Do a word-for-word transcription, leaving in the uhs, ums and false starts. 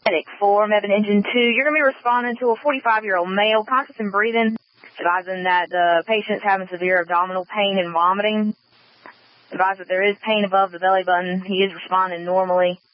four, Mebane Engine two. You're going to be responding to a forty-five-year-old male, conscious and breathing, advising that the patient's having severe abdominal pain and vomiting. Advise that there is pain above the belly button. He is responding normally.